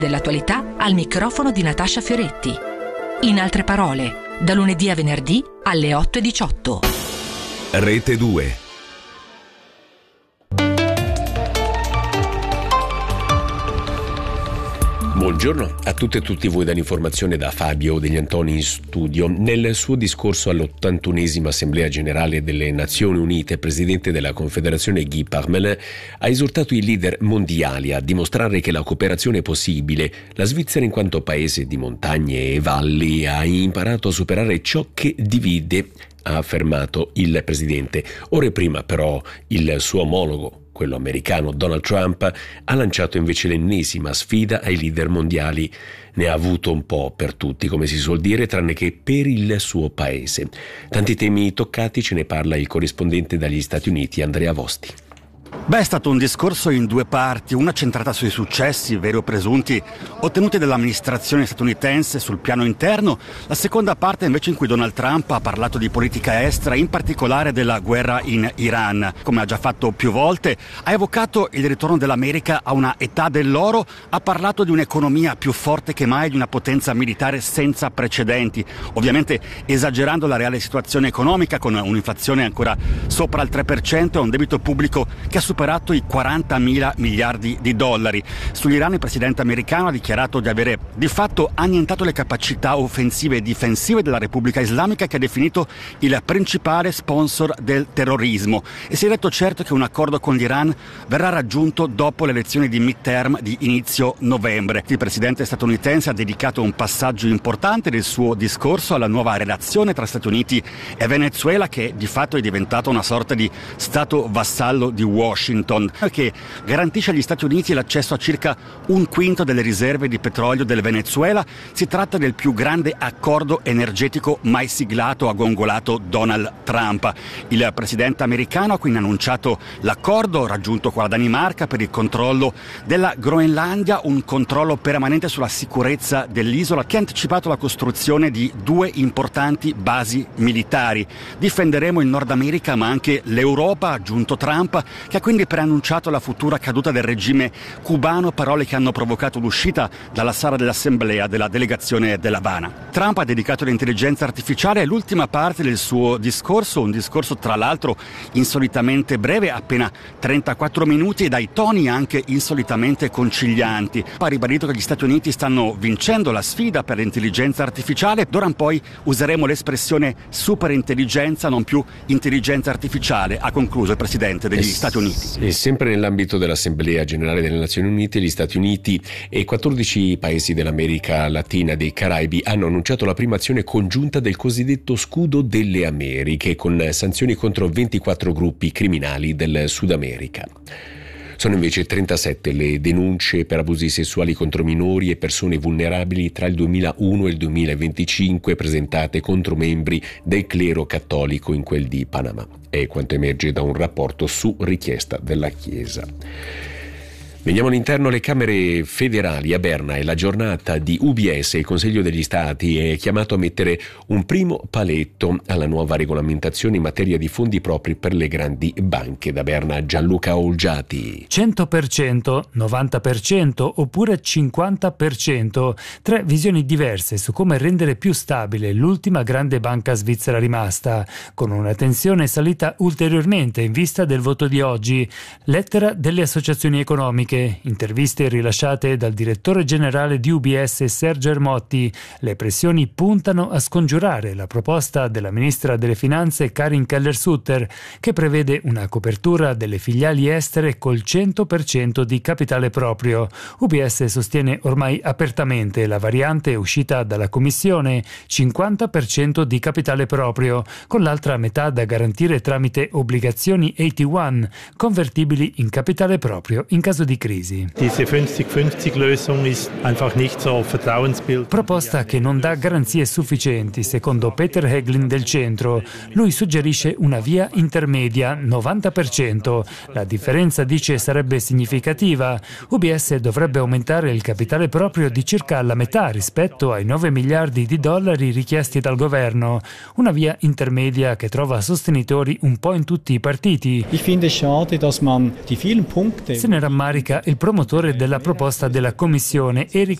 Dell'attualità al microfono di Natascia Fioretti. In altre parole, da lunedì a venerdì alle 8:18. Rete 2. Buongiorno a tutte e tutti voi dall'informazione da Fabio Degli Antoni in studio. Nel suo discorso all'81esima Assemblea Generale delle Nazioni Unite, il presidente della Confederazione Guy Parmelin ha esortato i leader mondiali a dimostrare che la cooperazione è possibile. La Svizzera, in quanto paese di montagne e valli, ha imparato a superare ciò che divide, ha affermato il presidente. Ore prima, però, il suo omologo, quello americano, Donald Trump, ha lanciato invece l'ennesima sfida ai leader mondiali. Ne ha avuto un po' per tutti, come si suol dire, tranne che per il suo paese. Tanti temi toccati, ce ne parla il corrispondente dagli Stati Uniti, Andrea Vosti. È stato un discorso in due parti, una centrata sui successi, veri o presunti, ottenuti dall'amministrazione statunitense sul piano interno, la seconda parte invece in cui Donald Trump ha parlato di politica estera, in particolare della guerra in Iran. Come ha già fatto più volte, ha evocato il ritorno dell'America a una età dell'oro, ha parlato di un'economia più forte che mai, di una potenza militare senza precedenti, ovviamente esagerando la reale situazione economica con un'inflazione ancora sopra il 3% e un debito pubblico che ha superato i 40.000 miliardi di dollari. Sull'Iran il presidente americano ha dichiarato di avere di fatto annientato le capacità offensive e difensive della Repubblica Islamica, che ha definito il principale sponsor del terrorismo, e si è detto certo che un accordo con l'Iran verrà raggiunto dopo le elezioni di midterm di inizio novembre. Il presidente statunitense ha dedicato un passaggio importante del suo discorso alla nuova relazione tra Stati Uniti e Venezuela, che di fatto è diventata una sorta di stato vassallo di Washington, che garantisce agli Stati Uniti l'accesso a circa un quinto delle riserve di petrolio del Venezuela. Si tratta del più grande accordo energetico mai siglato, ha gongolato Donald Trump. Il presidente americano ha quindi annunciato l'accordo raggiunto con la Danimarca per il controllo della Groenlandia, un controllo permanente sulla sicurezza dell'isola, che ha anticipato la costruzione di 2 importanti basi militari. Difenderemo il Nord America ma anche l'Europa, ha aggiunto Trump, che ha quindi preannunciato la futura caduta del regime cubano, parole che hanno provocato l'uscita dalla sala dell'assemblea della delegazione dell'Havana. Trump ha dedicato l'intelligenza artificiale all'ultima parte del suo discorso, un discorso tra l'altro insolitamente breve, appena 34 minuti, e dai toni anche insolitamente concilianti. Ha ribadito che gli Stati Uniti stanno vincendo la sfida per l'intelligenza artificiale. D'ora in poi useremo l'espressione superintelligenza, non più intelligenza artificiale, ha concluso il presidente degli Stati Uniti. E sempre nell'ambito dell'Assemblea Generale delle Nazioni Unite, gli Stati Uniti e 14 paesi dell'America Latina e dei Caraibi hanno annunciato la prima azione congiunta del cosiddetto Scudo delle Americhe, con sanzioni contro 24 gruppi criminali del Sud America. Sono invece 37 le denunce per abusi sessuali contro minori e persone vulnerabili tra il 2001 e il 2025 presentate contro membri del clero cattolico in quel di Panama. È quanto emerge da un rapporto su richiesta della Chiesa. Veniamo all'interno. Le Camere federali a Berna e la giornata di UBS, il Consiglio degli Stati è chiamato a mettere un primo paletto alla nuova regolamentazione in materia di fondi propri per le grandi banche. Da Berna Gianluca Olgiati. 100%, 90% oppure 50%. 3 visioni diverse su come rendere più stabile l'ultima grande banca svizzera rimasta, con una tensione salita ulteriormente in vista del voto di oggi. Lettera delle associazioni economiche. Interviste rilasciate dal direttore generale di UBS Sergio Ermotti. Le pressioni puntano a scongiurare la proposta della ministra delle Finanze Karin Keller-Sutter, che prevede una copertura delle filiali estere col 100% di capitale proprio. UBS sostiene ormai apertamente la variante uscita dalla Commissione, 50% di capitale proprio, con l'altra metà da garantire tramite obbligazioni AT1 convertibili in capitale proprio in caso di crisi. Proposta che non dà garanzie sufficienti, secondo Peter Heglin del Centro. Lui suggerisce una via intermedia, 90%. La differenza, dice, sarebbe significativa. UBS dovrebbe aumentare il capitale proprio di circa la metà rispetto ai 9 miliardi di dollari richiesti dal governo. Una via intermedia che trova sostenitori un po' in tutti i partiti. Ich finde es schade, dass man die vielen Punkte. Se ne rammarica il promotore della proposta della Commissione, Eric